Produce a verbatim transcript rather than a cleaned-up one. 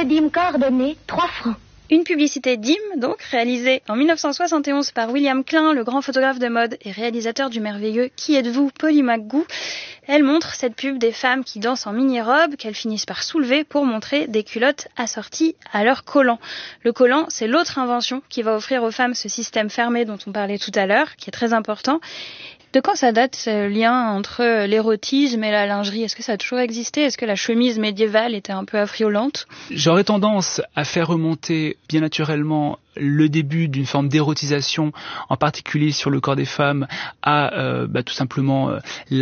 D I M coordonnées, trois francs. Une publicité D I M, donc, réalisée en dix-neuf cent soixante et onze par William Klein, le grand photographe de mode et réalisateur du merveilleux Qui êtes-vous, Polly McGoo. Elle montre cette pub des femmes qui dansent en mini-robe, qu'elles finissent par soulever pour montrer des culottes assorties à leur collant. Le collant, c'est l'autre invention qui va offrir aux femmes ce système fermé dont on parlait tout à l'heure, qui est très important. De quand ça date, ce lien entre l'érotisme et la lingerie? Est-ce que ça a toujours existé? Est-ce que la chemise médiévale était un peu affriolante? J'aurais tendance à faire remonter bien naturellement le début d'une forme d'érotisation, en particulier sur le corps des femmes, à euh, bah, tout simplement euh,